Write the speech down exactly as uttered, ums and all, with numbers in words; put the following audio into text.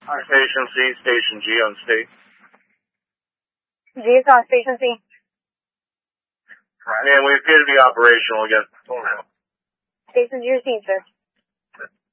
Station C, Station G on state. G is on Station C. And we appear to be operational against the tornado. Station G received, sir.